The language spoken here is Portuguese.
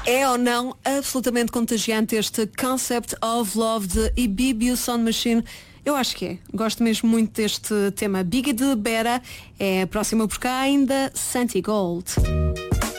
É ou não absolutamente contagiante este Concept of Love de Ibibio Sound Machine? Eu acho que é. Gosto mesmo muito deste tema. Biggie de Bera é a próxima por cá ainda, Santi Gold.